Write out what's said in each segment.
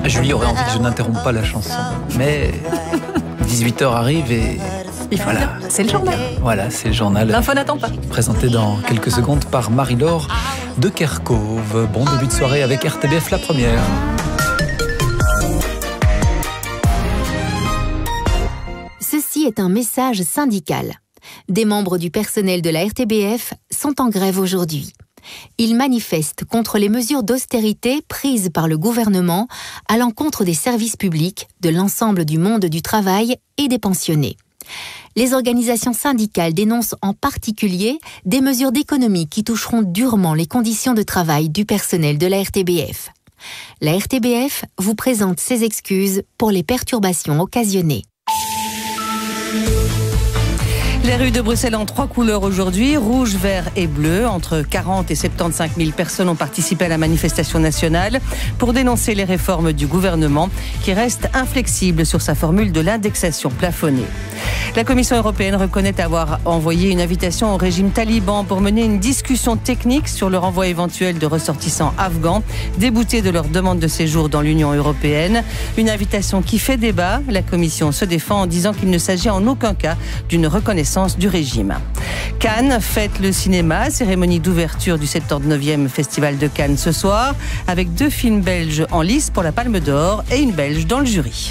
Julie aurait envie que je n'interrompe pas la chanson. Mais 18h arrive et... Il faut dire, c'est le journal. Voilà, c'est le journal. L'info n'attend pas. Présenté dans quelques secondes par Marie-Laure de Kerkhove. Bon début de soirée avec RTBF La Première. Ceci est un message syndical. Des membres du personnel de la RTBF sont en grève aujourd'hui. Ils manifestent contre les mesures d'austérité prises par le gouvernement à l'encontre des services publics, de l'ensemble du monde du travail et des pensionnés. Les organisations syndicales dénoncent en particulier des mesures d'économie qui toucheront durement les conditions de travail du personnel de la RTBF. La RTBF vous présente ses excuses pour les perturbations occasionnées. Les rues de Bruxelles en 3 couleurs aujourd'hui, rouge, vert et bleu. Entre 40 et 75 000 personnes ont participé à la manifestation nationale pour dénoncer les réformes du gouvernement qui reste inflexible sur sa formule de l'indexation plafonnée. La Commission européenne reconnaît avoir envoyé une invitation au régime taliban pour mener une discussion technique sur le renvoi éventuel de ressortissants afghans déboutés de leur demande de séjour dans l'Union européenne. Une invitation qui fait débat. La Commission se défend en disant qu'il ne s'agit en aucun cas d'une reconnaissance du régime. Cannes fête le cinéma, cérémonie d'ouverture du 79e Festival de Cannes ce soir, avec 2 films belges en lice pour la Palme d'Or et une belge dans le jury.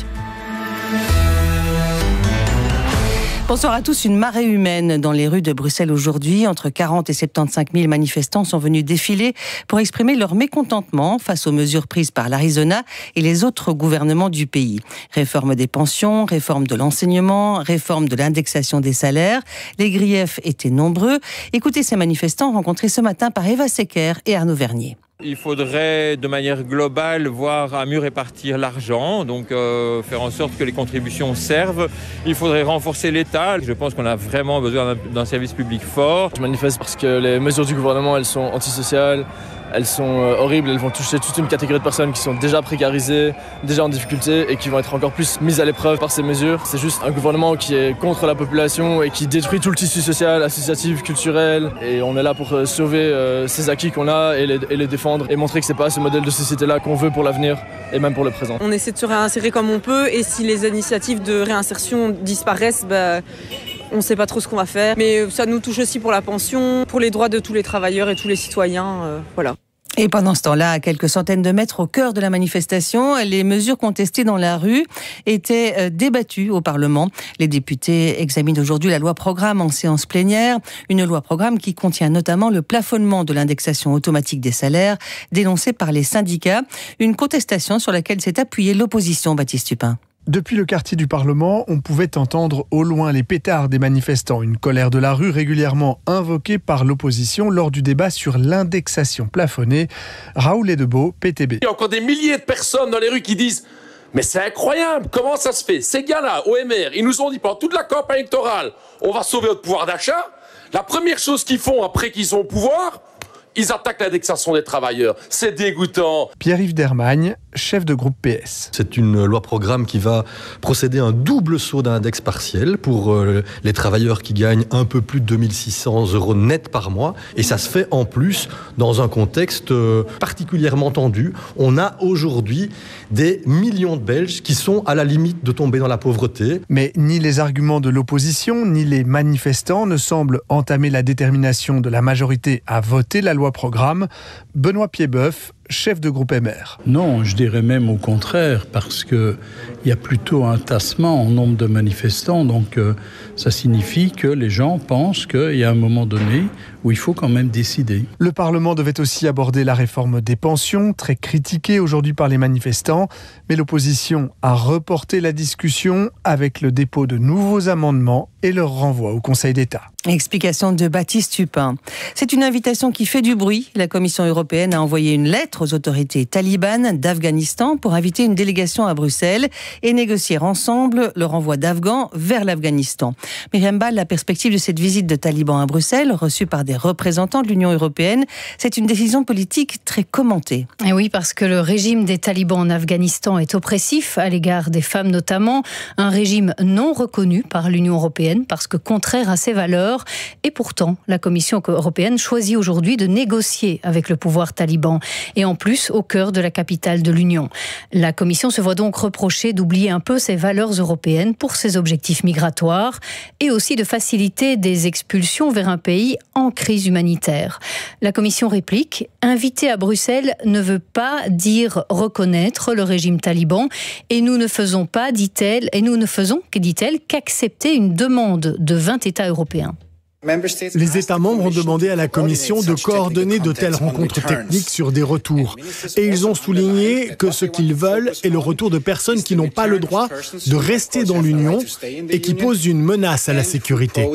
Bonsoir à tous. Une marée humaine dans les rues de Bruxelles aujourd'hui. Entre 40 et 75 000 manifestants sont venus défiler pour exprimer leur mécontentement face aux mesures prises par l'Arizona et les autres gouvernements du pays. Réforme des pensions, réforme de l'enseignement, réforme de l'indexation des salaires. Les griefs étaient nombreux. Écoutez ces manifestants rencontrés ce matin par Eva Secker et Arnaud Vernier. Il faudrait de manière globale voir à mieux répartir l'argent, donc faire en sorte que les contributions servent. Il faudrait renforcer l'État. Je pense qu'on a vraiment besoin d'un service public fort. Je manifeste parce que les mesures du gouvernement, elles sont antisociales, elles sont horribles, elles vont toucher toute une catégorie de personnes qui sont déjà précarisées, déjà en difficulté et qui vont être encore plus mises à l'épreuve par ces mesures. C'est juste un gouvernement qui est contre la population et qui détruit tout le tissu social, associatif, culturel. Et on est là pour sauver ces acquis qu'on a et les défendre et montrer que c'est pas ce modèle de société-là qu'on veut pour l'avenir et même pour le présent. On essaie de se réinsérer comme on peut et si les initiatives de réinsertion disparaissent, on ne sait pas trop ce qu'on va faire. Mais ça nous touche aussi pour la pension, pour les droits de tous les travailleurs et tous les citoyens. Voilà. Et pendant ce temps-là, à quelques centaines de mètres au cœur de la manifestation, les mesures contestées dans la rue étaient débattues au Parlement. Les députés examinent aujourd'hui la loi programme en séance plénière. Une loi programme qui contient notamment le plafonnement de l'indexation automatique des salaires, dénoncé par les syndicats. Une contestation sur laquelle s'est appuyée l'opposition, Baptiste Tupin. Depuis le quartier du Parlement, on pouvait entendre au loin les pétards des manifestants, une colère de la rue régulièrement invoquée par l'opposition lors du débat sur l'indexation plafonnée. Raoul Edebeau, PTB. Il y a encore des milliers de personnes dans les rues qui disent « Mais c'est incroyable, comment ça se fait ?» Ces gars-là, OMR, ils nous ont dit pendant toute la campagne électorale « On va sauver notre pouvoir d'achat ». La première chose qu'ils font après qu'ils sont au pouvoir, ils attaquent l'indexation des travailleurs. C'est dégoûtant. Pierre-Yves Dermagne, chef de groupe PS. C'est une loi programme qui va procéder à un double saut d'index partiel pour les travailleurs qui gagnent un peu plus de 2600 € net par mois. Et ça se fait en plus dans un contexte particulièrement tendu. On a aujourd'hui des millions de Belges qui sont à la limite de tomber dans la pauvreté. Mais ni les arguments de l'opposition, ni les manifestants ne semblent entamer la détermination de la majorité à voter la loi programme. Benoît Piedboeuf, chef de groupe MR. Non, je dirais même au contraire, parce qu'il y a plutôt un tassement en nombre de manifestants, donc ça signifie que les gens pensent qu'il y a un moment donné où il faut quand même décider. Le Parlement devait aussi aborder la réforme des pensions, très critiquée aujourd'hui par les manifestants, mais l'opposition a reporté la discussion avec le dépôt de nouveaux amendements et leur renvoi au Conseil d'État. Explication de Baptiste Tupin. C'est une invitation qui fait du bruit. La Commission européenne a envoyé une lettre aux autorités talibanes d'Afghanistan pour inviter une délégation à Bruxelles et négocier ensemble le renvoi d'Afghans vers l'Afghanistan. Myriam Ball, la perspective de cette visite de talibans à Bruxelles, reçue par des des représentants de l'Union européenne. C'est une décision politique très commentée. Et oui, parce que le régime des talibans en Afghanistan est oppressif à l'égard des femmes notamment. Un régime non reconnu par l'Union européenne parce que contraire à ses valeurs. Et pourtant, la Commission européenne choisit aujourd'hui de négocier avec le pouvoir taliban. Et en plus, au cœur de la capitale de l'Union. La Commission se voit donc reprocher d'oublier un peu ses valeurs européennes pour ses objectifs migratoires et aussi de faciliter des expulsions vers un pays en crise humanitaire. La Commission réplique, inviter à Bruxelles ne veut pas dire reconnaître le régime taliban et nous ne faisons pas, dit-elle, qu'accepter une demande de 20 États européens. Les États membres ont demandé à la Commission de coordonner de telles rencontres techniques sur des retours. Et ils ont souligné que ce qu'ils veulent est le retour de personnes qui n'ont pas le droit de rester dans l'Union et qui posent une menace à la sécurité.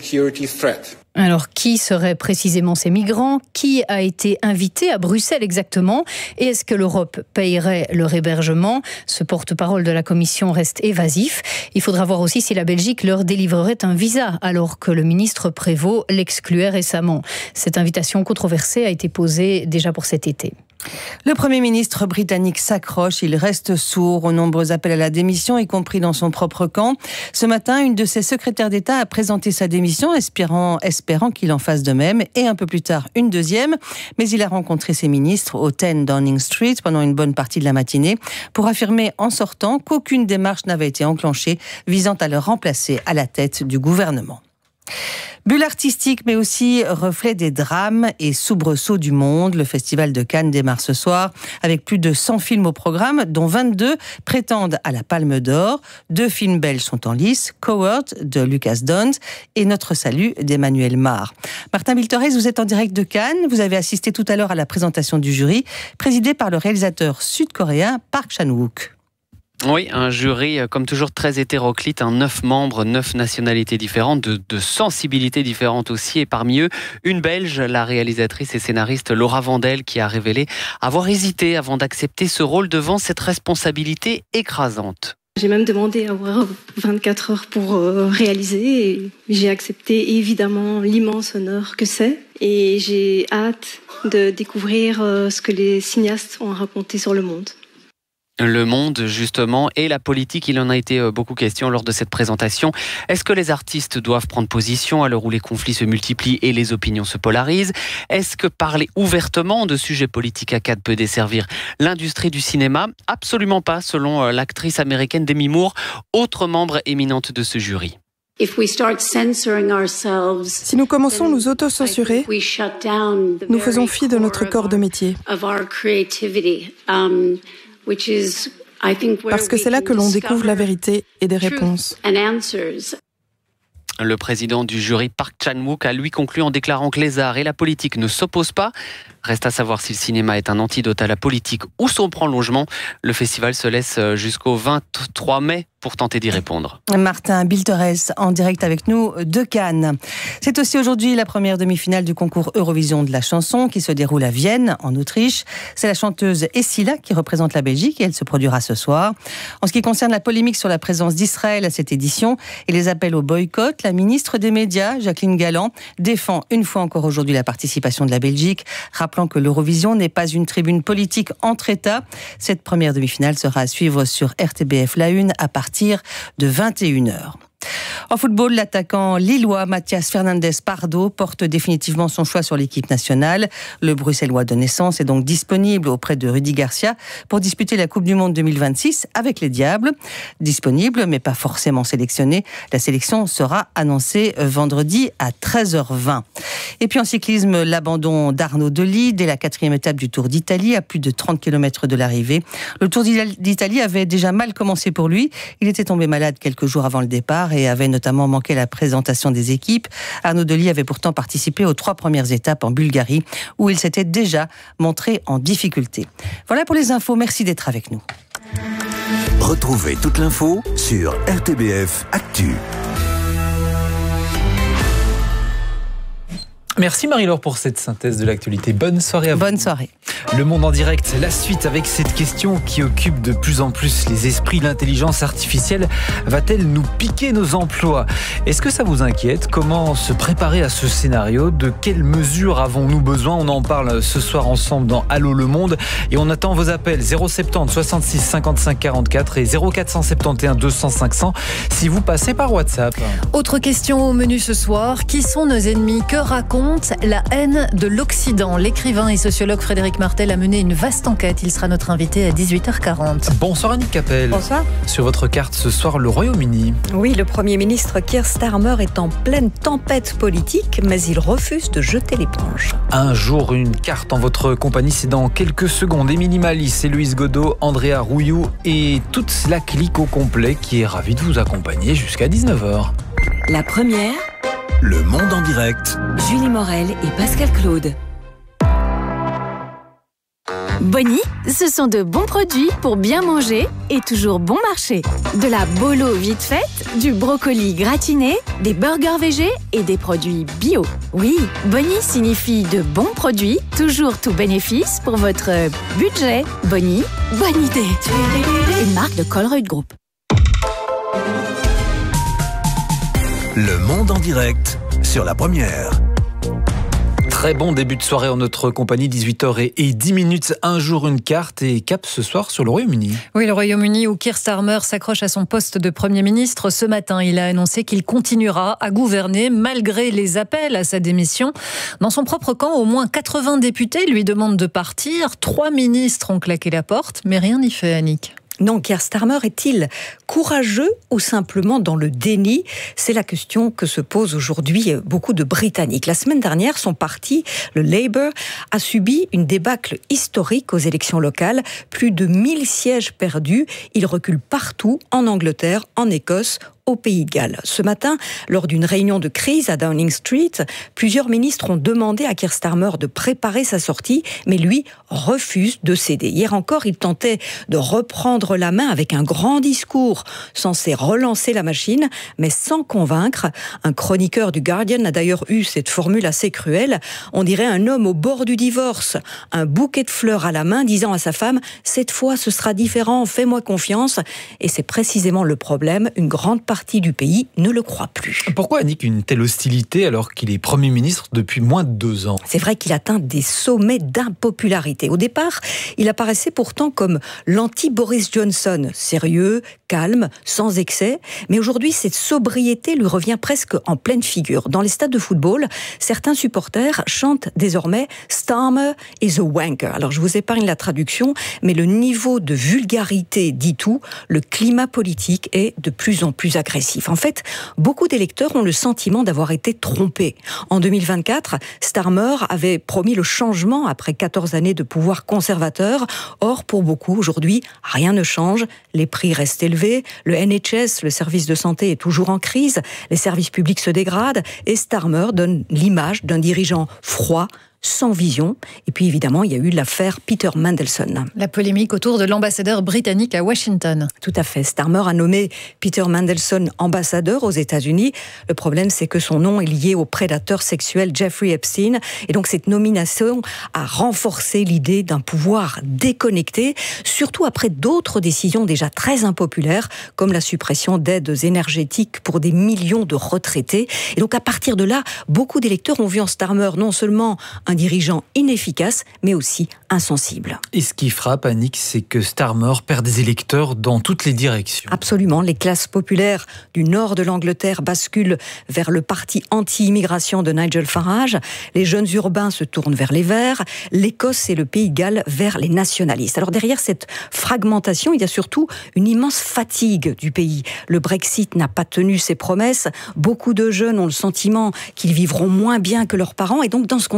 Alors, qui seraient précisément ces migrants ? Qui a été invité à Bruxelles exactement ? Et est-ce que l'Europe payerait leur hébergement ? Ce porte-parole de la Commission reste évasif. Il faudra voir aussi si la Belgique leur délivrerait un visa, alors que le ministre Prévost l'excluait récemment. Cette invitation controversée a été posée déjà pour cet été. Le Premier ministre britannique s'accroche, il reste sourd aux nombreux appels à la démission, y compris dans son propre camp. Ce matin, une de ses secrétaires d'État a présenté sa démission, espérant qu'il en fasse de même, et un peu plus tard, une deuxième. Mais il a rencontré ses ministres au 10 Downing Street pendant une bonne partie de la matinée pour affirmer en sortant qu'aucune démarche n'avait été enclenchée visant à le remplacer à la tête du gouvernement. Bulle artistique, mais aussi reflet des drames et soubresauts du monde. Le Festival de Cannes démarre ce soir avec plus de 100 films au programme, dont 22 prétendent à la Palme d'Or. 2 films belges sont en lice, Coward de Lucas Dont et Notre Salut d'Emmanuel Mar. Martin Bilterès, vous êtes en direct de Cannes. Vous avez assisté tout à l'heure à la présentation du jury, présidé par le réalisateur sud-coréen Park Chan-wook. Oui, un jury, comme toujours, très hétéroclite, 9 membres, 9 nationalités différentes, de sensibilités différentes aussi, et parmi eux, une Belge, la réalisatrice et scénariste Laura Vandel, qui a révélé avoir hésité avant d'accepter ce rôle devant cette responsabilité écrasante. J'ai même demandé à avoir 24 heures pour réaliser, et j'ai accepté évidemment l'immense honneur que c'est, et j'ai hâte de découvrir ce que les cinéastes ont raconté sur le monde. Le monde, justement, et la politique, il en a été beaucoup question lors de cette présentation. Est-ce que les artistes doivent prendre position à l'heure où les conflits se multiplient et les opinions se polarisent ? Est-ce que parler ouvertement de sujets politiques à Cannes peut desservir l'industrie du cinéma ? Absolument pas, selon l'actrice américaine Demi Moore, autre membre éminente de ce jury. Si nous commençons à nous auto-censurer, nous faisons fi de notre corps de métier. Parce que c'est là que l'on découvre la vérité et des réponses. Le président du jury, Park Chan-wook, a lui conclu en déclarant que les arts et la politique ne s'opposent pas. Reste à savoir si le cinéma est un antidote à la politique ou son prolongement. Le festival se laisse jusqu'au 23 mai pour tenter d'y répondre. Martin Bilterès en direct avec nous de Cannes. C'est aussi aujourd'hui la première demi-finale du concours Eurovision de la chanson qui se déroule à Vienne, en Autriche. C'est la chanteuse Essila qui représente la Belgique et elle se produira ce soir. En ce qui concerne la polémique sur la présence d'Israël à cette édition et les appels au boycott, la ministre des Médias, Jacqueline Galland, défend une fois encore aujourd'hui la participation de la Belgique, rappelant que l'Eurovision n'est pas une tribune politique entre États. Cette première demi-finale sera à suivre sur RTBF La Une à partir de 21h. En football, l'attaquant lillois Mathias Fernandes Pardo porte définitivement son choix sur l'équipe nationale. Le Bruxellois de naissance est donc disponible auprès de Rudy Garcia pour disputer la Coupe du Monde 2026 avec les Diables. Disponible, mais pas forcément sélectionné. La sélection sera annoncée vendredi à 13h20. Et puis en cyclisme, l'abandon d'Arnaud Delis dès la 4e étape du Tour d'Italie à plus de 30 km de l'arrivée. Le Tour d'Italie avait déjà mal commencé pour lui. Il était tombé malade quelques jours avant le départ et avait notamment manqué la présentation des équipes. Arnaud Delis avait pourtant participé aux 3 premières étapes en Bulgarie où il s'était déjà montré en difficulté. Voilà pour les infos, merci d'être avec nous. Retrouvez toute l'info sur RTBF Actu. Merci Marie-Laure pour cette synthèse de l'actualité. Bonne soirée à vous. Bonne soirée. Le Monde en direct, la suite avec cette question qui occupe de plus en plus les esprits. L'intelligence artificielle va-t-elle nous piquer nos emplois ? Est-ce que ça vous inquiète ? Comment se préparer à ce scénario ? De quelles mesures avons-nous besoin ? On en parle ce soir ensemble dans Allô le Monde et on attend vos appels 070 66 55 44 et 0471 200 500 si vous passez par WhatsApp. Autre question au menu ce soir, qui sont nos ennemis ? Que raconte la haine de l'Occident ? L'écrivain et sociologue Frédéric Martel a mené une vaste enquête. Il sera notre invité à 18h40. Bonsoir Annick Capel. Bonsoir. Sur votre carte ce soir, le Royaume-Uni. Oui, le Premier ministre Keir Starmer est en pleine tempête politique, mais il refuse de jeter l'éponge. Un jour, une carte en votre compagnie, c'est dans quelques secondes. Émilie Malice, Héloïse Godot, Andrea Rouillou et toute la clique au complet qui est ravie de vous accompagner jusqu'à 19h. La première, Le Monde en direct. Julie Morel et Pascal Claude. Bonnie, ce sont de bons produits pour bien manger et toujours bon marché. De la bolo vite faite, du brocoli gratiné, des burgers végés et des produits bio. Oui, Bonnie signifie de bons produits, toujours tout bénéfice pour votre budget. Bonnie, bonne idée. Une marque de Colruyt Group. Le Monde en direct sur la première. Très bon début de soirée en notre compagnie, 18h10, un jour une carte et cap ce soir sur le Royaume-Uni. Oui, le Royaume-Uni où Keir Starmer s'accroche à son poste de Premier ministre. Ce matin, il a annoncé qu'il continuera à gouverner malgré les appels à sa démission. Dans son propre camp, au moins 80 députés lui demandent de partir. 3 ministres ont claqué la porte, mais rien n'y fait, Annick. Non, Keir Starmer est-il courageux ou simplement dans le déni ? C'est la question que se posent aujourd'hui beaucoup de Britanniques. La semaine dernière, son parti, le Labour, a subi une débâcle historique aux élections locales. Plus de 1000 sièges perdus. Il recule partout, en Angleterre, en Écosse, au Pays de Galles. Ce matin, lors d'une réunion de crise à Downing Street, plusieurs ministres ont demandé à Keir Starmer de préparer sa sortie, mais lui refuse de céder. Hier encore, il tentait de reprendre la main avec un grand discours censé relancer la machine, mais sans convaincre. Un chroniqueur du Guardian a d'ailleurs eu cette formule assez cruelle. On dirait un homme au bord du divorce, un bouquet de fleurs à la main, disant à sa femme « Cette fois, ce sera différent, fais-moi confiance ». Et c'est précisément le problème. Une grande partie du pays ne le croit plus. Pourquoi Annick une telle hostilité alors qu'il est Premier ministre depuis moins de 2 ans ? C'est vrai qu'il atteint des sommets d'impopularité. Au départ, il apparaissait pourtant comme l'anti-Boris Johnson, sérieux, calme, sans excès. Mais aujourd'hui, cette sobriété lui revient presque en pleine figure. Dans les stades de football, certains supporters chantent désormais « Starmer is a wanker ». Alors je vous épargne la traduction, mais le niveau de vulgarité dit tout. Le climat politique est de plus en plus agressif. En fait, beaucoup d'électeurs ont le sentiment d'avoir été trompés. En 2024, Starmer avait promis le changement après 14 années de pouvoir conservateur. Or, pour beaucoup, aujourd'hui, rien ne change. Les prix restent élevés. Le NHS, le service de santé, est toujours en crise. Les services publics se dégradent. Et Starmer donne l'image d'un dirigeant froid, sans vision. Et puis évidemment, il y a eu l'affaire Peter Mandelson. La polémique autour de l'ambassadeur britannique à Washington. Tout à fait. Starmer a nommé Peter Mandelson ambassadeur aux États-Unis. Le problème, c'est que son nom est lié au prédateur sexuel Jeffrey Epstein. Et donc cette nomination a renforcé l'idée d'un pouvoir déconnecté, surtout après d'autres décisions déjà très impopulaires, comme la suppression d'aides énergétiques pour des millions de retraités. Et donc à partir de là, beaucoup d'électeurs ont vu en Starmer non seulement un dirigeant inefficace, mais aussi insensible. Et ce qui frappe, Annick, c'est que Starmer perd des électeurs dans toutes les directions. Absolument. Les classes populaires du nord de l'Angleterre basculent vers le parti anti-immigration de Nigel Farage. Les jeunes urbains se tournent vers les Verts. L'Écosse et le Pays de Galles vers les nationalistes. Alors derrière cette fragmentation, il y a surtout une immense fatigue du pays. Le Brexit n'a pas tenu ses promesses. Beaucoup de jeunes ont le sentiment qu'ils vivront moins bien que leurs parents. Et donc dans ce contexte,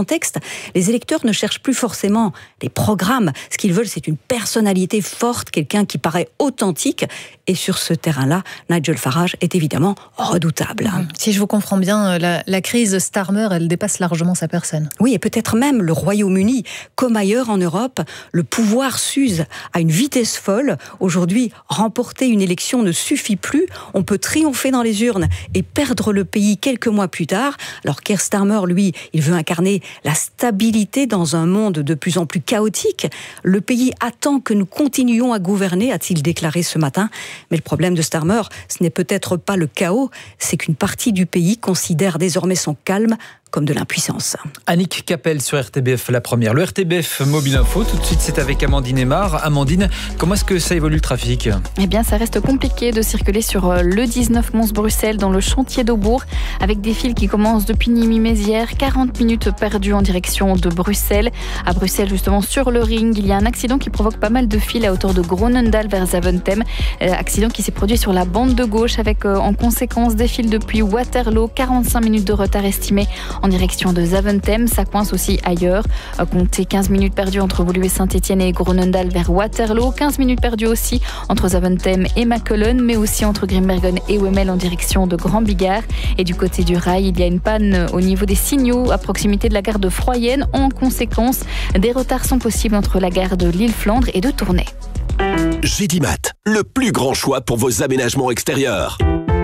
Les électeurs ne cherchent plus forcément les programmes. Ce qu'ils veulent, c'est une personnalité forte, quelqu'un qui paraît authentique. Et sur ce terrain-là, Nigel Farage est évidemment redoutable. Si je vous comprends bien, la crise Starmer, elle dépasse largement sa personne. Oui, et peut-être même le Royaume-Uni, comme ailleurs en Europe, le pouvoir s'use à une vitesse folle. Aujourd'hui, remporter une élection ne suffit plus. On peut triompher dans les urnes et perdre le pays quelques mois plus tard. Alors Keir Starmer, lui, il veut incarner la stabilité dans un monde de plus en plus chaotique. Le pays attend que nous continuions à gouverner, a-t-il déclaré ce matin. Mais le problème de Starmer, ce n'est peut-être pas le chaos, c'est qu'une partie du pays considère désormais son calme comme de l'impuissance. Annick Capel sur RTBF, la première. Le RTBF Mobile Info, tout de suite, c'est avec Amandine Aymar. Amandine, comment est-ce que ça évolue le trafic ? Eh bien, ça reste compliqué de circuler sur le 19 Mons-Bruxelles dans le chantier d'Aubourg, avec des files qui commencent depuis Nîmes-Mézières. 40 minutes perdues en direction de Bruxelles. À Bruxelles, justement, sur le ring, il y a un accident qui provoque pas mal de files à hauteur de Groenendaal vers Zaventem. Accident qui s'est produit sur la bande de gauche, avec en conséquence des files depuis Waterloo. 45 minutes de retard estimé en direction de Zaventem. Ça coince aussi ailleurs. Comptez 15 minutes perdues entre Woluwe Saint-Etienne et Groenendaal vers Waterloo. 15 minutes perdues aussi entre Zaventem et Mechelen, mais aussi entre Grimbergen et Wemmel en direction de Grand Bigard. Et du côté du rail, il y a une panne au niveau des signaux à proximité de la gare de Froyenne. En conséquence, des retards sont possibles entre la gare de Lille-Flandre et de Tournai. Gédimat, le plus grand choix pour vos aménagements extérieurs.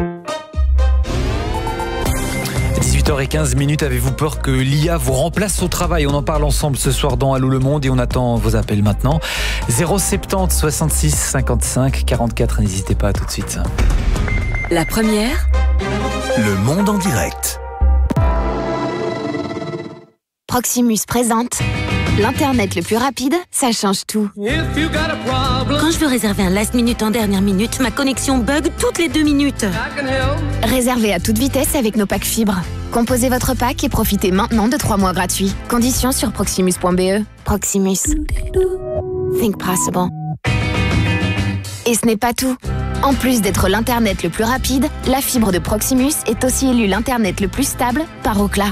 18h15, avez-vous peur que l'IA vous remplace au travail ? On en parle ensemble ce soir dans Allô le Monde et on attend vos appels maintenant. 070 66 55 44, n'hésitez pas, à tout de suite. La première, Le Monde en direct. Proximus présente l'Internet le plus rapide, ça change tout. Quand je veux réserver un last minute en dernière minute, ma connexion bug toutes les 2 minutes. Réservez à toute vitesse avec nos packs fibres. Composez votre pack et profitez maintenant de 3 mois gratuits. Conditions sur proximus.be. Proximus. Think possible. Et ce n'est pas tout. En plus d'être l'Internet le plus rapide, la fibre de Proximus est aussi élue l'Internet le plus stable par Ookla.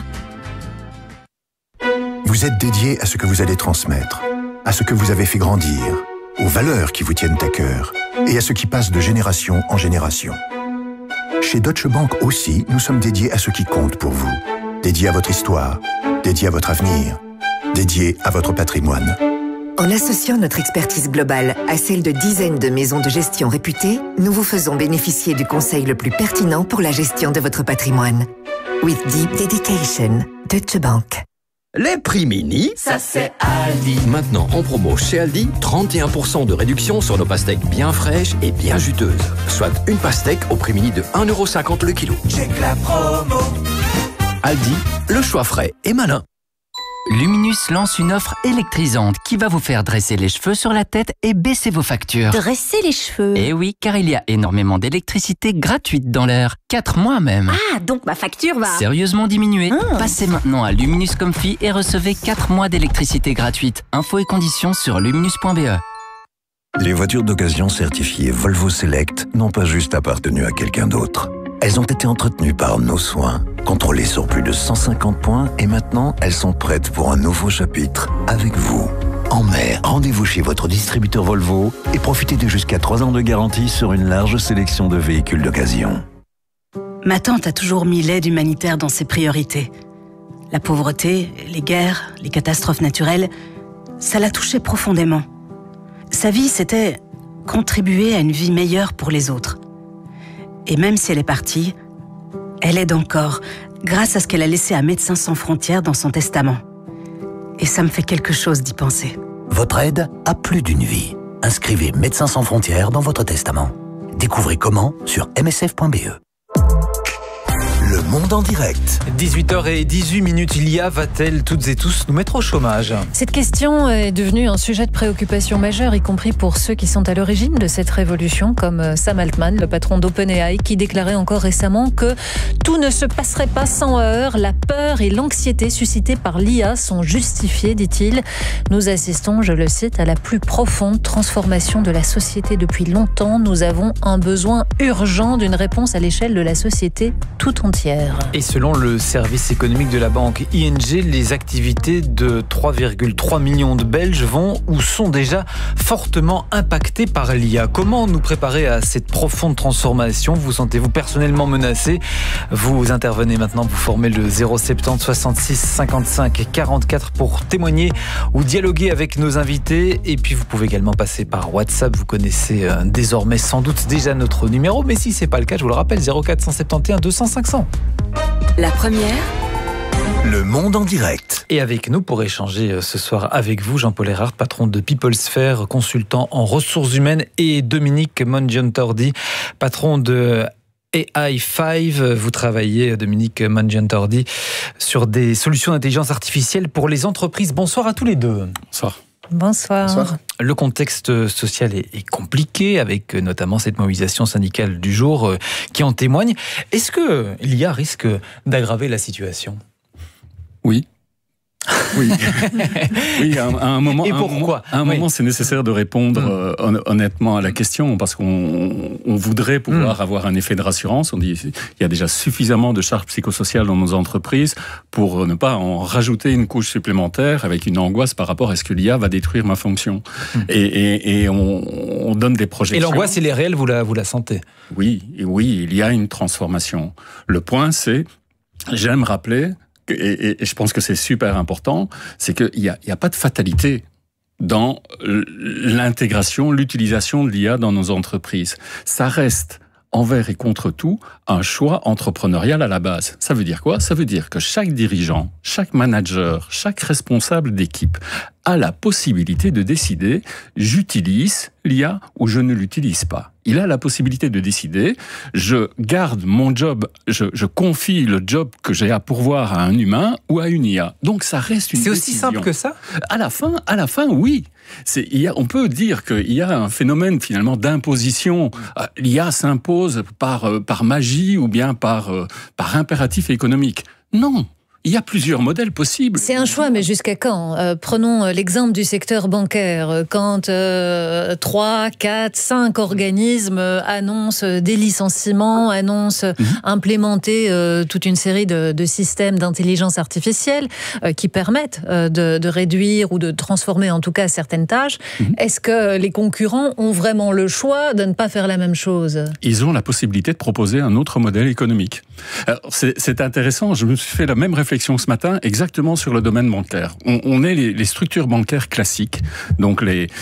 Vous êtes dédié à ce que vous allez transmettre, à ce que vous avez fait grandir, aux valeurs qui vous tiennent à cœur et à ce qui passe de génération en génération. Chez Deutsche Bank aussi, nous sommes dédiés à ce qui compte pour vous. Dédiés à votre histoire, dédiés à votre avenir, dédiés à votre patrimoine. En associant notre expertise globale à celle de dizaines de maisons de gestion réputées, nous vous faisons bénéficier du conseil le plus pertinent pour la gestion de votre patrimoine. With deep dedication, Deutsche Bank. Les prix mini, ça c'est Aldi. Maintenant en promo chez Aldi, 31% de réduction sur nos pastèques bien fraîches et bien juteuses. Soit une pastèque au prix mini de 1,50€ le kilo. Check la promo. Aldi, le choix frais et malin. Luminus lance une offre électrisante qui va vous faire dresser les cheveux sur la tête et baisser vos factures. Dresser les cheveux? Eh oui, car il y a énormément d'électricité gratuite dans l'air. 4 mois même. Ah, donc ma facture va sérieusement diminuer. Passez maintenant à Luminus Comfy et recevez 4 mois d'électricité gratuite. Infos et conditions sur luminus.be. Les voitures d'occasion certifiées Volvo Select n'ont pas juste appartenu à quelqu'un d'autre. Elles ont été entretenues par nos soins, contrôlées sur plus de 150 points et maintenant elles sont prêtes pour un nouveau chapitre avec vous. En mer, rendez-vous chez votre distributeur Volvo et profitez de jusqu'à 3 ans de garantie sur une large sélection de véhicules d'occasion. Ma tante a toujours mis l'aide humanitaire dans ses priorités. La pauvreté, les guerres, les catastrophes naturelles, ça l'a touchée profondément. Sa vie, c'était contribuer à une vie meilleure pour les autres. Et même si elle est partie, elle aide encore, grâce à ce qu'elle a laissé à Médecins sans frontières dans son testament. Et ça me fait quelque chose d'y penser. Votre aide a plus d'une vie. Inscrivez Médecins sans frontières dans votre testament. Découvrez comment sur msf.be. Le Monde en direct. 18h18, l'IA va-t-elle toutes et tous nous mettre au chômage ? Cette question est devenue un sujet de préoccupation majeur, y compris pour ceux qui sont à l'origine de cette révolution, comme Sam Altman, le patron d'OpenAI, qui déclarait encore récemment que tout ne se passerait pas sans heurts. La peur et l'anxiété suscitées par l'IA sont justifiées, dit-il. Nous assistons, je le cite, à la plus profonde transformation de la société depuis longtemps. Nous avons un besoin urgent d'une réponse à l'échelle de la société tout entière. financière. Et selon le service économique de la banque ING, les activités de 3,3 millions de Belges vont ou sont déjà fortement impactées par l'IA. Comment nous préparer à cette profonde transformation ? Vous sentez-vous personnellement menacé ? Vous intervenez maintenant, vous formez le 070 66 55 44 pour témoigner ou dialoguer avec nos invités. Et puis vous pouvez également passer par WhatsApp. Vous connaissez désormais sans doute déjà notre numéro, mais si c'est pas le cas, je vous le rappelle, 0471 200 500. La première, Le Monde en direct. Et avec nous pour échanger ce soir avec vous, Jean-Paul Erhardt, patron de PeopleSphere, consultant en ressources humaines, et Dominique Mangiantordi, patron de AI5. Vous travaillez, Dominique Mangiantordi, sur des solutions d'intelligence artificielle pour les entreprises. Bonsoir à tous les deux. Bonsoir. Bonsoir. Le contexte social est compliqué, avec notamment cette mobilisation syndicale du jour qui en témoigne. Est-ce que l'IA risque d'aggraver la situation ? Oui. Oui, oui, à un moment. Et pourquoi ? À un moment, c'est nécessaire de répondre honnêtement à la question, parce qu'on voudrait pouvoir avoir un effet de rassurance. On dit il y a déjà suffisamment de charges psychosociales dans nos entreprises pour ne pas en rajouter une couche supplémentaire avec une angoisse par rapport à est-ce que l'IA va détruire ma fonction. Et on donne des projections. Et l'angoisse, elle est réelle, vous la sentez ? Oui, il y a une transformation. Le point, c'est, j'aime rappeler, et je pense que c'est super important, c'est qu'il n'y a pas de fatalité dans l'intégration, l'utilisation de l'IA dans nos entreprises. Ça reste, envers et contre tout, un choix entrepreneurial à la base. Ça veut dire quoi ? Ça veut dire que chaque dirigeant, chaque manager, chaque responsable d'équipe a la possibilité de décider « j'utilise l'IA ou je ne l'utilise pas ». Il a la possibilité de décider « je garde mon job, je confie le job que j'ai à pourvoir à un humain ou à une IA ». Donc ça reste une décision. C'est aussi simple que ça ? À la fin, oui. On peut dire qu'il y a un phénomène finalement d'imposition. L'IA s'impose par magie ou bien par impératif économique. Non. Il y a plusieurs modèles possibles. C'est un choix, mais jusqu'à quand ? Prenons l'exemple du secteur bancaire. Quand 3, 4, 5 organismes annoncent des licenciements, annoncent implémenter toute une série de systèmes d'intelligence artificielle qui permettent de réduire ou de transformer en tout cas certaines tâches, est-ce que les concurrents ont vraiment le choix de ne pas faire la même chose ? Ils ont la possibilité de proposer un autre modèle économique. Alors, c'est intéressant, je me suis fait la même réflexion ce matin, exactement sur le domaine bancaire. On est les structures bancaires classiques, donc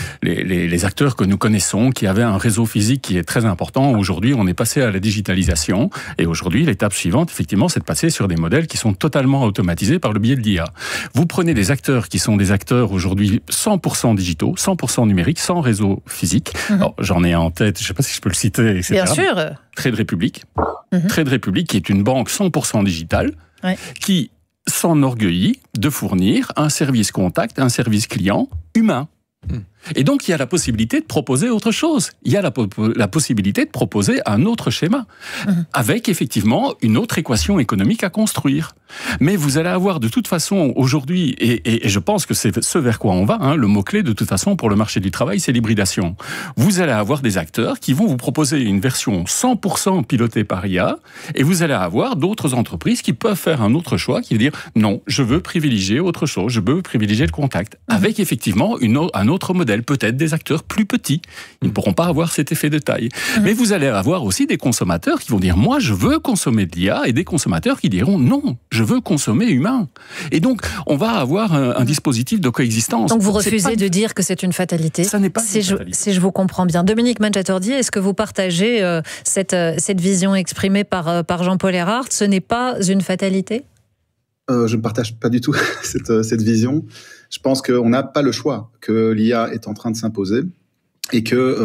les acteurs que nous connaissons, qui avaient un réseau physique qui est très important. Aujourd'hui, on est passé à la digitalisation, et aujourd'hui, l'étape suivante, effectivement, c'est de passer sur des modèles qui sont totalement automatisés par le biais de l'IA. Vous prenez des acteurs qui sont des acteurs aujourd'hui 100% digitaux, 100% numériques, sans réseau physique. Alors, j'en ai en tête, je ne sais pas si je peux le citer, etc. Bien sûr. Trade Republic. Trade Republic, qui est une banque 100% digitale, qui s'enorgueillit de fournir un service contact, un service client humain. Et donc, il y a la possibilité de proposer autre chose. Il y a la possibilité de proposer un autre schéma, avec effectivement une autre équation économique à construire. Mais vous allez avoir de toute façon aujourd'hui, et je pense que c'est ce vers quoi on va, le mot-clé de toute façon pour le marché du travail, c'est l'hybridation. Vous allez avoir des acteurs qui vont vous proposer une version 100% pilotée par IA, et vous allez avoir d'autres entreprises qui peuvent faire un autre choix, qui veut dire non, je veux privilégier autre chose, je veux privilégier le contact, avec effectivement un autre modèle, peut-être des acteurs plus petits. Ils ne pourront pas avoir cet effet de taille. Mais vous allez avoir aussi des consommateurs qui vont dire moi, je veux consommer de l'IA, et des consommateurs qui diront non, je veux consommer humain. Et donc, on va avoir un dispositif de coexistence. Donc vous refusez de dire que c'est une fatalité. Ça n'est pas une fatalité. Si je vous comprends bien. Dominique Mangiantordi, est-ce que vous partagez cette vision exprimée par Jean-Paul Erhardt ? Ce n'est pas une fatalité ? Je ne partage pas du tout cette vision. Je pense qu'on n'a pas le choix, que l'IA est en train de s'imposer et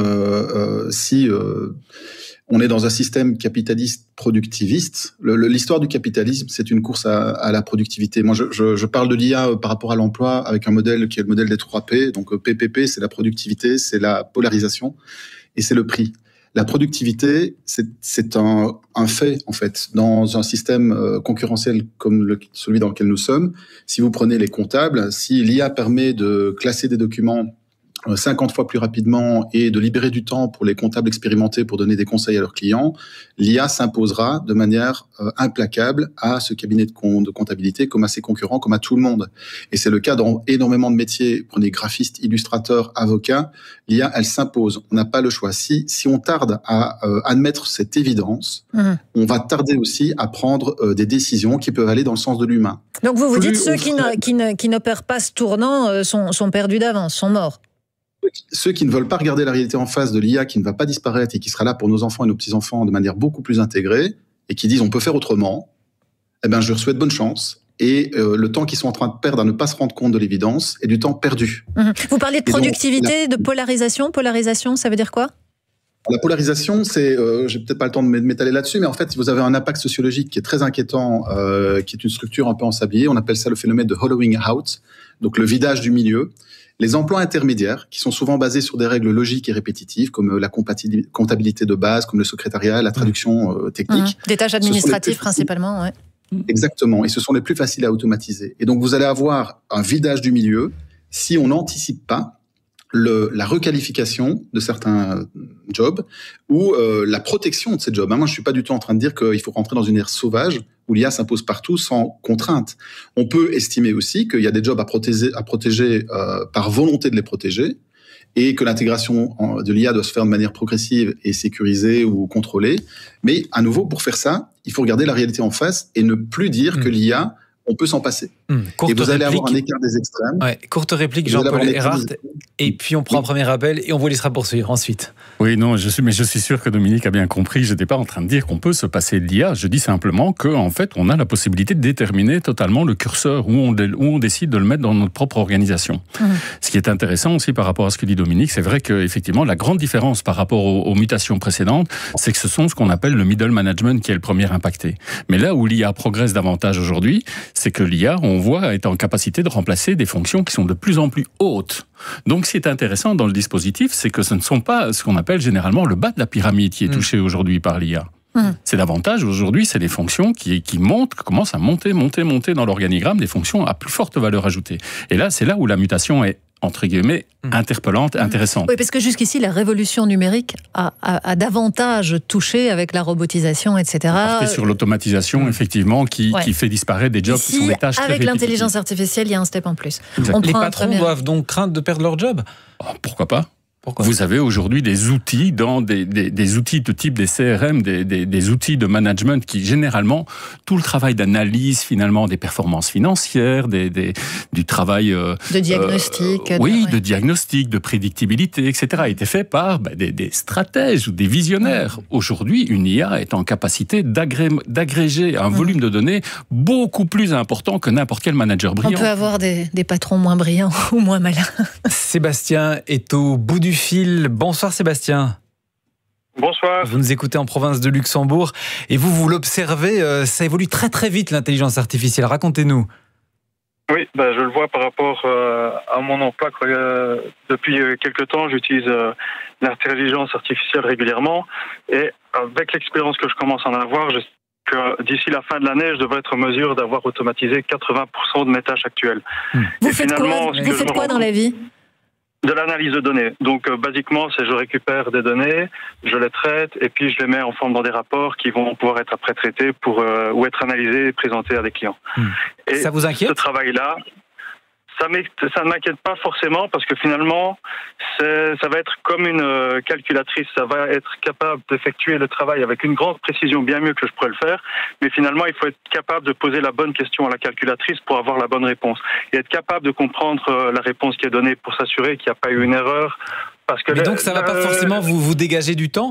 que si on est dans un système capitaliste productiviste, l'histoire du capitalisme, c'est une course à la productivité. Moi, je parle de l'IA par rapport à l'emploi avec un modèle qui est le modèle des 3 P. Donc PPP, c'est la productivité, c'est la polarisation et c'est le prix. La productivité, c'est un fait, en fait, dans un système concurrentiel comme celui dans lequel nous sommes. Si vous prenez les comptables, si l'IA permet de classer des documents 50 fois plus rapidement et de libérer du temps pour les comptables expérimentés pour donner des conseils à leurs clients, l'IA s'imposera de manière implacable à ce cabinet de comptabilité comme à ses concurrents, comme à tout le monde. Et c'est le cas dans énormément de métiers. Prenez graphistes, illustrateurs, avocats, l'IA, elle s'impose. On n'a pas le choix. Si on tarde à admettre cette évidence, on va tarder aussi à prendre des décisions qui peuvent aller dans le sens de l'humain. Donc vous dites ceux qui n'opèrent pas ce tournant sont perdus d'avance, sont morts. Ceux qui ne veulent pas regarder la réalité en face de l'IA qui ne va pas disparaître et qui sera là pour nos enfants et nos petits-enfants de manière beaucoup plus intégrée et qui disent on peut faire autrement, eh ben, je leur souhaite bonne chance. Et le temps qu'ils sont en train de perdre à ne pas se rendre compte de l'évidence est du temps perdu. Vous parlez de productivité, de polarisation. Polarisation, ça veut dire quoi ? La polarisation, c'est, j'ai peut-être pas le temps de m'étaler là-dessus, mais en fait, vous avez un impact sociologique qui est très inquiétant, qui est une structure un peu ensablée. On appelle ça le phénomène de hollowing out, donc le vidage du milieu. Les emplois intermédiaires, qui sont souvent basés sur des règles logiques et répétitives, comme la comptabilité de base, comme le secrétariat, la traduction technique. Des tâches administratives principalement, ouais. Exactement, et ce sont les plus faciles à automatiser. Et donc, vous allez avoir un vidage du milieu si on n'anticipe pas la requalification de certains jobs ou la protection de ces jobs. Moi, je suis pas du tout en train de dire qu'il faut rentrer dans une ère sauvage où l'IA s'impose partout sans contrainte. On peut estimer aussi qu'il y a des jobs à protéger par volonté de les protéger et que l'intégration de l'IA doit se faire de manière progressive et sécurisée ou contrôlée. Mais à nouveau, pour faire ça, il faut regarder la réalité en face et ne plus dire que l'IA, on peut s'en passer. Et vous allez avoir un écart des extrêmes. Ouais, courte réplique, Jean-Paul Erhardt. Et puis on prend un premier appel et on vous laissera poursuivre ensuite. Oui, non, je suis sûr que Dominique a bien compris. Je n'étais pas en train de dire qu'on peut se passer de l'IA. Je dis simplement qu'en fait, on a la possibilité de déterminer totalement le curseur où on décide de le mettre dans notre propre organisation. Ce qui est intéressant aussi par rapport à ce que dit Dominique, c'est vrai qu'effectivement, la grande différence par rapport aux mutations précédentes, c'est que ce sont ce qu'on appelle le middle management qui est le premier impacté. Mais là où l'IA progresse davantage aujourd'hui, c'est que l'IA, on voit, est en capacité de remplacer des fonctions qui sont de plus en plus hautes. Donc, ce qui est intéressant dans le dispositif, c'est que ce ne sont pas ce qu'on appelle généralement le bas de la pyramide qui est touché aujourd'hui par l'IA. C'est davantage, aujourd'hui, c'est des fonctions qui commencent à monter dans l'organigramme, des fonctions à plus forte valeur ajoutée. Et là, c'est là où la mutation est, entre guillemets, interpellante, intéressante. Oui, parce que jusqu'ici, la révolution numérique a davantage touché avec la robotisation, etc. Partez sur l'automatisation, effectivement, qui fait disparaître des jobs qui sont des tâches très répétitives. Avec l'intelligence artificielle, il y a un step en plus. Les patrons doivent donc craindre de perdre leur job ? Pourquoi pas ? Vous avez aujourd'hui des outils des outils de type des CRM, des outils de management qui généralement tout le travail d'analyse finalement des performances financières, du travail de diagnostic, de diagnostic, de prédictibilité, etc. a été fait par des stratèges ou des visionnaires. Aujourd'hui, une IA est en capacité d'agréger un volume de données beaucoup plus important que n'importe quel manager brillant. On peut avoir des patrons moins brillants ou moins malins. Sébastien est au bout du fil. Bonsoir Sébastien. Bonsoir. Vous nous écoutez en province de Luxembourg et vous l'observez, ça évolue très très vite l'intelligence artificielle. Racontez-nous. Oui, je le vois par rapport à mon emploi. Depuis quelques temps, j'utilise l'intelligence artificielle régulièrement et avec l'expérience que je commence à en avoir, je sais que d'ici la fin de l'année, je devrais être en mesure d'avoir automatisé 80% de mes tâches actuelles. Vous faites quoi dans la vie ? De l'analyse de données. Donc, basiquement, c'est je récupère des données, je les traite et puis je les mets en forme dans des rapports qui vont pouvoir être après traités ou être analysés et présentés à des clients. Et ça vous inquiète ? Ce travail-là, ça ne m'inquiète pas forcément parce que finalement, ça va être comme une calculatrice. Ça va être capable d'effectuer le travail avec une grande précision, bien mieux que je pourrais le faire. Mais finalement, il faut être capable de poser la bonne question à la calculatrice pour avoir la bonne réponse. Et être capable de comprendre la réponse qui est donnée pour s'assurer qu'il n'y a pas eu une erreur. Parce que donc ça ne va pas forcément vous dégager du temps ?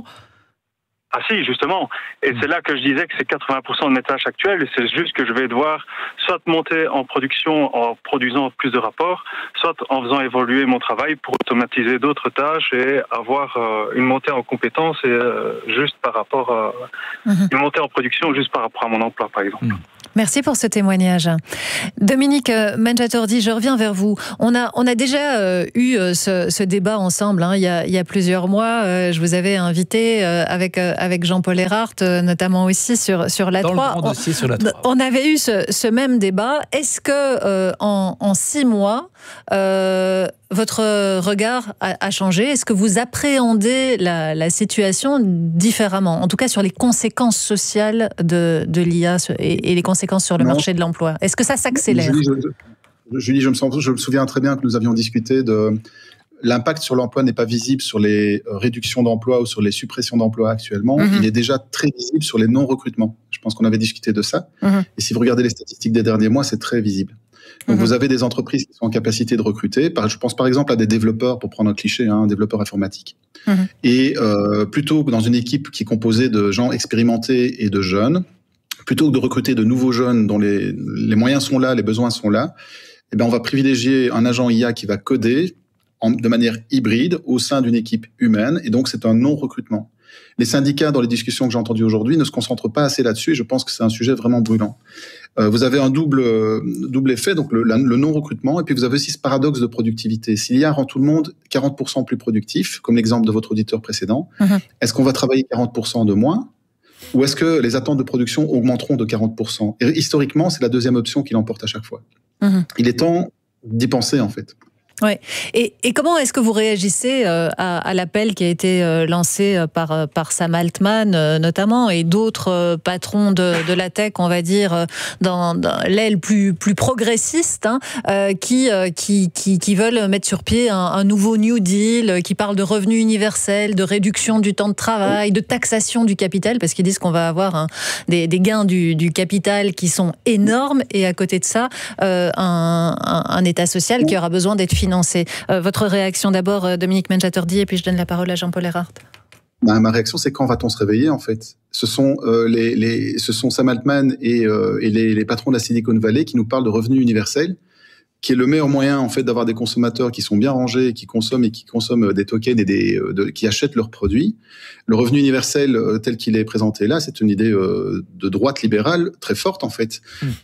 Ah si, justement. Et c'est là que je disais que c'est 80% de mes tâches actuelles. Et c'est juste que je vais devoir soit monter en production en produisant plus de rapports, soit en faisant évoluer mon travail pour automatiser d'autres tâches et avoir une montée en compétences et juste par rapport à une montée en production juste par rapport à mon emploi, par exemple. Merci pour ce témoignage. Dominique Mangiatordi, je reviens vers vous. On a déjà eu ce débat ensemble il y a plusieurs mois. Je vous avais invité avec Jean-Paul Erhardt, notamment aussi sur l'A3. Dans le grand dossier sur l'A3. On avait eu ce même débat. Est-ce que en 6 mois, votre regard a changé? Est-ce que vous appréhendez la situation différemment? En tout cas, sur les conséquences sociales de l'IA et les conséquences sur le marché de l'emploi. Est-ce que ça s'accélère? Julie, je me souviens très bien que nous avions discuté de l'impact sur l'emploi n'est pas visible sur les réductions d'emplois ou sur les suppressions d'emplois actuellement. Il est déjà très visible sur les non-recrutements. Je pense qu'on avait discuté de ça. Et si vous regardez les statistiques des derniers mois, c'est très visible. Donc, vous avez des entreprises qui sont en capacité de recruter. Je pense par exemple à des développeurs, pour prendre un cliché, un développeur informatique. Et plutôt que dans une équipe qui est composée de gens expérimentés et de jeunes, plutôt que de recruter de nouveaux jeunes dont les moyens sont là, les besoins sont là, eh bien, on va privilégier un agent IA qui va coder de manière hybride au sein d'une équipe humaine. Et donc, c'est un non-recrutement. Les syndicats, dans les discussions que j'ai entendues aujourd'hui, ne se concentrent pas assez là-dessus. Et je pense que c'est un sujet vraiment brûlant. Vous avez un double effet, donc le non-recrutement, et puis vous avez aussi ce paradoxe de productivité. Si l'IA rend tout le monde 40% plus productif, comme l'exemple de votre auditeur précédent, est-ce qu'on va travailler 40% de moins, ou est-ce que les attentes de production augmenteront de 40%? Et historiquement, c'est la deuxième option qui l'emporte à chaque fois. Il est temps d'y penser, en fait. Ouais. Et comment est-ce que vous réagissez à l'appel qui a été lancé par Sam Altman notamment et d'autres patrons de la tech, on va dire, dans l'aile plus progressiste, qui veulent mettre sur pied un nouveau New Deal, qui parle de revenu universel, de réduction du temps de travail, de taxation du capital, parce qu'ils disent qu'on va avoir des gains du capital qui sont énormes, et à côté de ça, un État social qui aura besoin d'être financé. Votre réaction d'abord, Dominique Menchatordi, et puis je donne la parole à Jean-Paul Erhardt. Ma réaction, c'est quand va-t-on se réveiller, en fait? Ce sont Sam Altman et les patrons de la Silicon Valley qui nous parlent de revenu universel, qui est le meilleur moyen, en fait, d'avoir des consommateurs qui sont bien rangés, qui consomment des tokens et qui achètent leurs produits. Le revenu universel, tel qu'il est présenté là, c'est une idée de droite libérale très forte, en fait.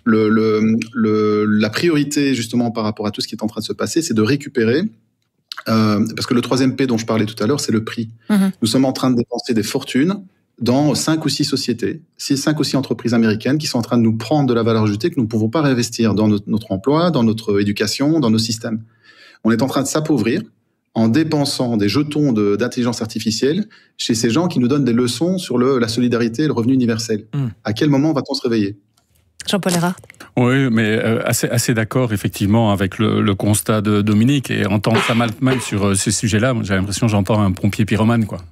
La priorité, justement, par rapport à tout ce qui est en train de se passer, c'est de récupérer, parce que le 3e P dont je parlais tout à l'heure, c'est le prix. Nous sommes en train de dépenser des fortunes dans 5 ou 6 sociétés, 5 ou 6 entreprises américaines qui sont en train de nous prendre de la valeur ajoutée que nous ne pouvons pas réinvestir dans notre emploi, dans notre éducation, dans nos systèmes. On est en train de s'appauvrir en dépensant des jetons d'intelligence artificielle chez ces gens qui nous donnent des leçons sur la solidarité et le revenu universel. À quel moment va-t-on se réveiller? Jean-Paul Erhardt. Oui, mais assez d'accord, effectivement, avec le constat de Dominique. Et en tant que Sam Altman sur ces sujets-là, j'ai l'impression que j'entends un pompier pyromane, quoi.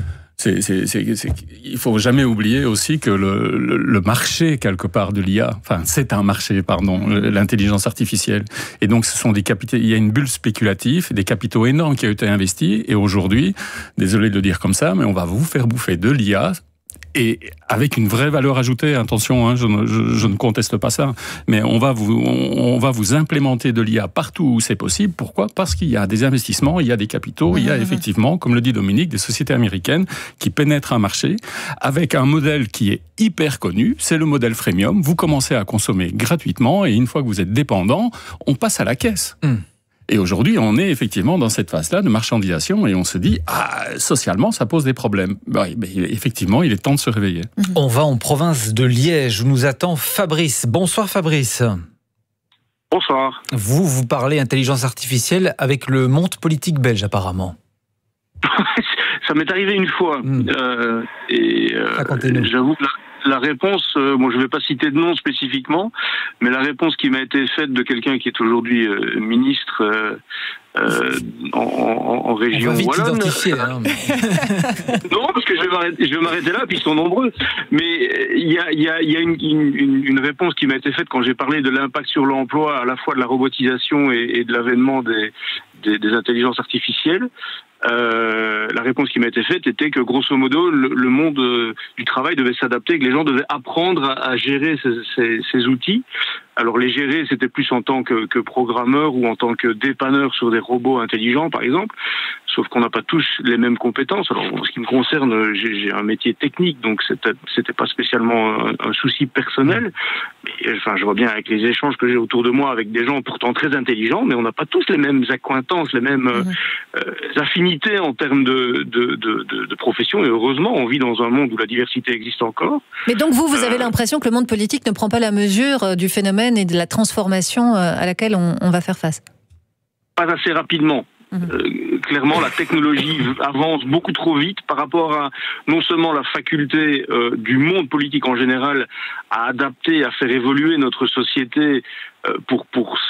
Il faut jamais oublier aussi que le marché, quelque part, de l'IA, enfin, c'est un marché, l'intelligence artificielle. Et donc, ce sont des capitaux, il y a une bulle spéculative, des capitaux énormes qui ont été investis. Et aujourd'hui, désolé de le dire comme ça, mais on va vous faire bouffer de l'IA. Et avec une vraie valeur ajoutée, attention, je ne conteste pas ça, mais on va vous implémenter de l'IA partout où c'est possible. Pourquoi? Parce qu'il y a des investissements, il y a des capitaux, il y a effectivement, comme le dit Dominique, des sociétés américaines qui pénètrent un marché avec un modèle qui est hyper connu, c'est le modèle freemium. Vous commencez à consommer gratuitement et une fois que vous êtes dépendant, on passe à la caisse. Et aujourd'hui, on est effectivement dans cette phase-là de marchandisation et on se dit, socialement, ça pose des problèmes. Effectivement, il est temps de se réveiller. On va en province de Liège où nous attend Fabrice. Bonsoir Fabrice. Bonsoir. Vous parlez intelligence artificielle avec le monde politique belge apparemment. Ça m'est arrivé une fois. J'avoue que la réponse, je ne vais pas citer de nom spécifiquement, mais la réponse qui m'a été faite de quelqu'un qui est aujourd'hui ministre en région wallonne. Non, parce que je vais m'arrêter là, puis ils sont nombreux. Mais il y a une réponse qui m'a été faite quand j'ai parlé de l'impact sur l'emploi, à la fois de la robotisation et de l'avènement des intelligences artificielles. La réponse qui m'a été faite était que grosso modo le monde du travail devait s'adapter, que les gens devaient apprendre à gérer ces outils. Alors les gérer, c'était plus en tant que programmeur ou en tant que dépanneur sur des robots intelligents, par exemple. Sauf qu'on n'a pas tous les mêmes compétences. Alors en ce qui me concerne, j'ai un métier technique, donc c'était pas spécialement un souci personnel. Mais enfin, je vois bien avec les échanges que j'ai autour de moi avec des gens pourtant très intelligents, mais on n'a pas tous les mêmes accointances, les mêmes affinités en termes de profession. Et heureusement, on vit dans un monde où la diversité existe encore. Mais donc vous avez l'impression que le monde politique ne prend pas la mesure du phénomène et de la transformation à laquelle on va faire face? pas assez rapidement. Clairement, la technologie avance beaucoup trop vite par rapport à non seulement la faculté du monde politique en général à adapter, à faire évoluer notre société pour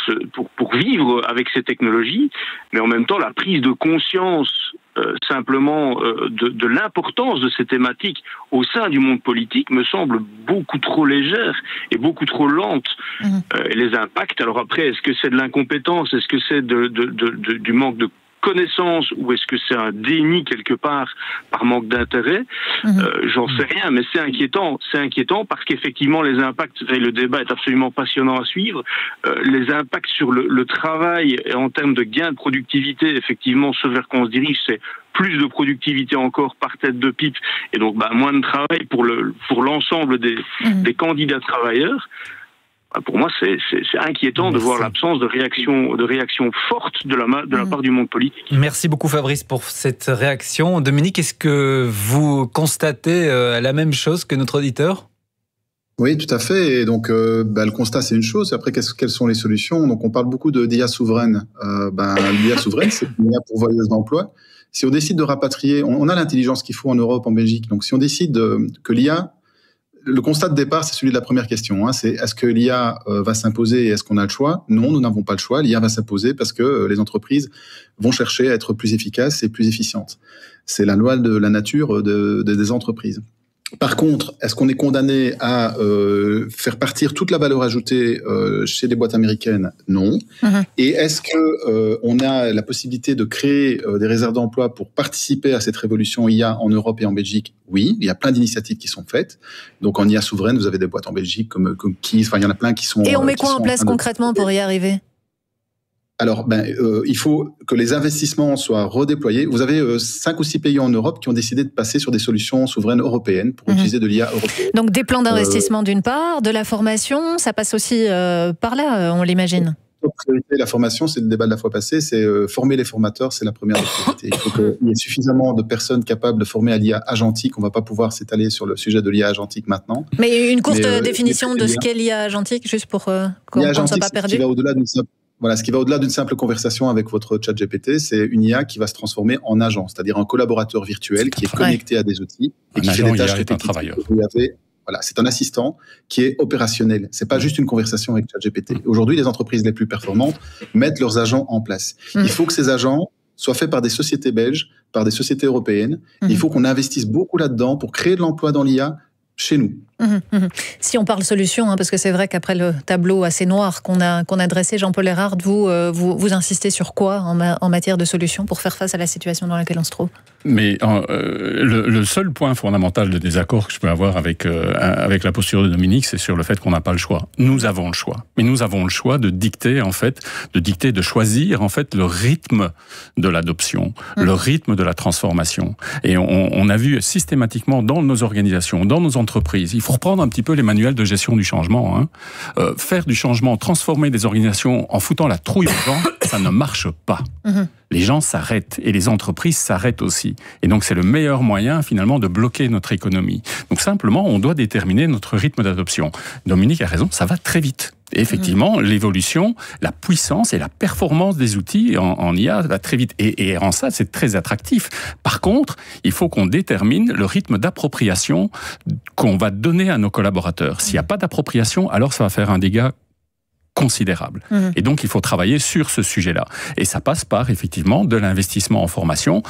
vivre avec ces technologies, mais en même temps la prise de conscience simplement de l'importance de ces thématiques au sein du monde politique me semble beaucoup trop légère et beaucoup trop lente. Et les impacts, alors après, est-ce que c'est de l'incompétence, est-ce que c'est du manque de connaissance ou est-ce que c'est un déni quelque part par manque d'intérêt, j'en sais rien, mais c'est inquiétant parce qu'effectivement les impacts, et le débat est absolument passionnant à suivre, les impacts sur le travail en termes de gain de productivité, effectivement ce vers quoi on se dirige, c'est plus de productivité encore par tête de pipe et donc moins de travail pour l'ensemble des candidats travailleurs. Pour moi, c'est inquiétant de voir l'absence de réaction forte de la part du monde politique. Merci beaucoup Fabrice pour cette réaction. Dominique, est-ce que vous constatez la même chose que notre auditeur ? Oui, tout à fait. Et donc, le constat, c'est une chose. Après, quelles sont les solutions ? Donc, on parle beaucoup d'IA souveraine. L'IA souveraine, c'est une IA pourvoyeuse d'emploi. Si on décide de rapatrier, on a l'intelligence qu'il faut en Europe, en Belgique. Donc, si on décide que l'IA... Le constat de départ, c'est celui de la première question. C'est est-ce que l'IA va s'imposer et est-ce qu'on a le choix ? Non, nous n'avons pas le choix. L'IA va s'imposer parce que les entreprises vont chercher à être plus efficaces et plus efficientes. C'est la loi de la nature des entreprises. Par contre, est-ce qu'on est condamné à faire partir toute la valeur ajoutée chez les boîtes américaines ? Non. Et est-ce que on a la possibilité de créer des réserves d'emploi pour participer à cette révolution IA en Europe et en Belgique ? Oui, il y a plein d'initiatives qui sont faites. Donc en IA souveraine, vous avez des boîtes en Belgique comme Keys, il y en a plein qui sont... Et on met quoi en place concrètement pour y arriver ? Alors, il faut que les investissements soient redéployés. Vous avez 5 ou 6 pays en Europe qui ont décidé de passer sur des solutions souveraines européennes pour utiliser de l'IA européenne. Donc des plans d'investissement d'une part, de la formation, ça passe aussi par là, on l'imagine. La priorité, la formation, c'est le débat de la fois passée, c'est former les formateurs, c'est la première priorité. Il faut qu'il y ait suffisamment de personnes capables de former à l'IA agentique. On ne va pas pouvoir s'étaler sur le sujet de l'IA agentique maintenant. Mais une courte définition de ce qu'est l'IA agentique, juste pour qu'on ne soit pas perdu. Ce qui va au-delà d'une simple conversation avec votre chat GPT, c'est une IA qui va se transformer en agent, c'est-à-dire un collaborateur virtuel qui est connecté à des outils et qui fait des tâches répétitives. Voilà, c'est un assistant qui est opérationnel. C'est pas juste une conversation avec ChatGPT. Aujourd'hui, les entreprises les plus performantes mettent leurs agents en place. Il faut que ces agents soient faits par des sociétés belges, par des sociétés européennes. Il faut qu'on investisse beaucoup là-dedans pour créer de l'emploi dans l'IA chez nous. Si on parle solution, parce que c'est vrai qu'après le tableau assez noir qu'on a dressé, Jean-Paul Erhard, vous insistez sur quoi en matière de solution pour faire face à la situation dans laquelle on se trouve ? Mais le seul point fondamental de désaccord que je peux avoir avec la posture de Dominique, c'est sur le fait qu'on n'a pas le choix. Nous avons le choix. Mais nous avons le choix de dicter, de choisir, le rythme de l'adoption, le rythme de la transformation. Et on a vu systématiquement dans nos organisations, dans nos entreprises, il faut reprendre un petit peu les manuels de gestion du changement. Faire du changement, transformer des organisations en foutant la trouille aux gens, ça ne marche pas. Les gens s'arrêtent et les entreprises s'arrêtent aussi. Et donc c'est le meilleur moyen finalement de bloquer notre économie. Donc simplement, on doit déterminer notre rythme d'adoption. Dominique a raison, ça va très vite. Et effectivement, l'évolution, la puissance et la performance des outils en IA va très vite. Et en ça, c'est très attractif. Par contre, il faut qu'on détermine le rythme d'appropriation qu'on va donner à nos collaborateurs. S'il n'y a pas d'appropriation, alors ça va faire un dégât considérable. Et donc, il faut travailler sur ce sujet-là. Et ça passe par, effectivement, de l'investissement en formation.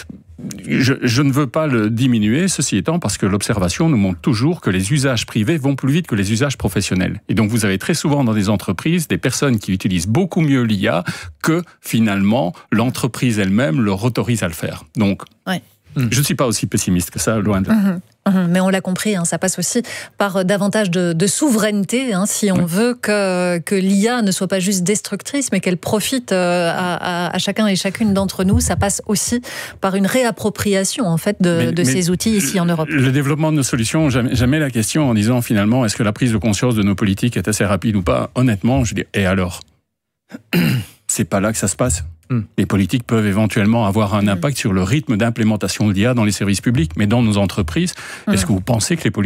Je ne veux pas le diminuer, ceci étant, parce que l'observation nous montre toujours que les usages privés vont plus vite que les usages professionnels. Et donc, vous avez très souvent dans des entreprises des personnes qui utilisent beaucoup mieux l'IA que, finalement, l'entreprise elle-même leur autorise à le faire. Donc, je ne suis pas aussi pessimiste que ça, loin de là. Mais on l'a compris, ça passe aussi par davantage de souveraineté, si on veut que l'IA ne soit pas juste destructrice, mais qu'elle profite à chacun et chacune d'entre nous. Ça passe aussi par une réappropriation en fait de ces outils ici en Europe. Le développement de nos solutions, jamais la question en disant finalement est-ce que la prise de conscience de nos politiques est assez rapide ou pas. Honnêtement, je dis et alors c'est pas là que ça se passe. Les politiques peuvent éventuellement avoir un impact sur le rythme d'implémentation de l'IA dans les services publics, mais dans nos entreprises, est-ce que vous pensez que les politiques